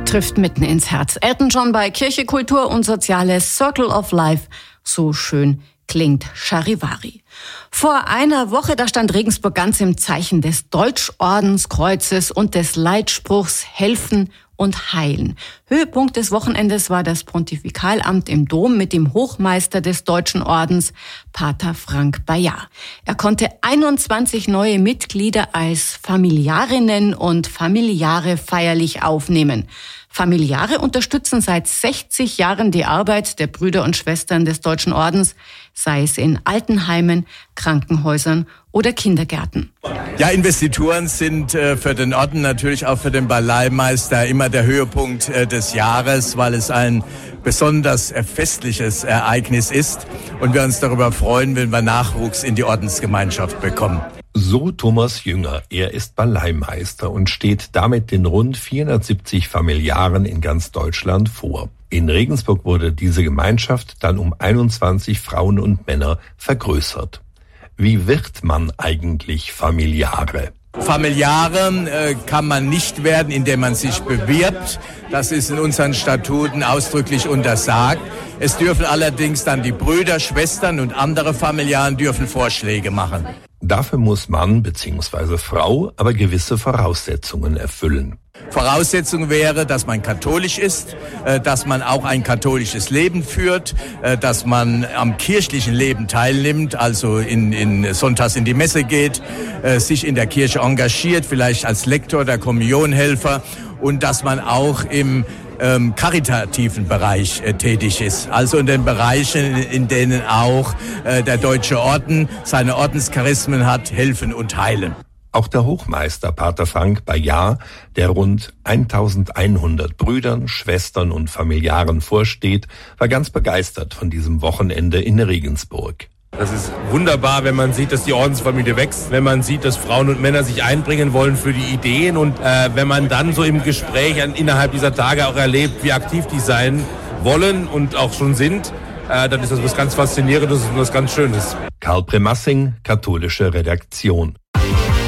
trifft mitten ins Herz. Elton John bei Kirche, Kultur und Soziales, Circle of Life. So schön klingt Charivari. Vor einer Woche, da stand Regensburg ganz im Zeichen des Deutschordenskreuzes und des Leitspruchs Helfen und Heilen. Höhepunkt des Wochenendes war das Pontifikalamt im Dom mit dem Hochmeister des Deutschen Ordens, Pater Frank Bayard. Er konnte 21 neue Mitglieder als Familiarinnen und Familiare feierlich aufnehmen. Familiare unterstützen seit 60 Jahren die Arbeit der Brüder und Schwestern des Deutschen Ordens, sei es in Altenheimen, Krankenhäusern oder Kindergärten. Ja, Investituren sind für den Orden, natürlich auch für den Baleimeister immer der Höhepunkt des Jahres, weil es ein besonders festliches Ereignis ist und wir uns darüber freuen, wenn wir Nachwuchs in die Ordensgemeinschaft bekommen. So Thomas Jünger. Er ist Baleimeister und steht damit den rund 470 Familiaren in ganz Deutschland vor. In Regensburg wurde diese Gemeinschaft dann um 21 Frauen und Männer vergrößert. Wie wird man eigentlich Familiare? Familiare kann man nicht werden, indem man sich bewirbt. Das ist in unseren Statuten ausdrücklich untersagt. Es dürfen allerdings dann die Brüder, Schwestern und andere Familiaren dürfen Vorschläge machen. Dafür muss Mann bzw. Frau aber gewisse Voraussetzungen erfüllen. Voraussetzung wäre, dass man katholisch ist, dass man auch ein katholisches Leben führt, dass man am kirchlichen Leben teilnimmt, also in sonntags in die Messe geht, sich in der Kirche engagiert, vielleicht als Lektor oder Kommunionhelfer und dass man auch im karitativen Bereich tätig ist, also in den Bereichen, in denen auch der Deutsche Orden seine Ordenscharismen hat, helfen und heilen. Auch der Hochmeister Pater Frank Bayard, der rund 1100 Brüdern, Schwestern und Familiaren vorsteht, war ganz begeistert von diesem Wochenende in Regensburg. Das ist wunderbar, wenn man sieht, dass die Ordensfamilie wächst, wenn man sieht, dass Frauen und Männer sich einbringen wollen für die Ideen und wenn man dann so im Gespräch innerhalb dieser Tage auch erlebt, wie aktiv die sein wollen und auch schon sind, dann ist das was ganz Faszinierendes und was ganz Schönes. Karl Premassing, Katholische Redaktion.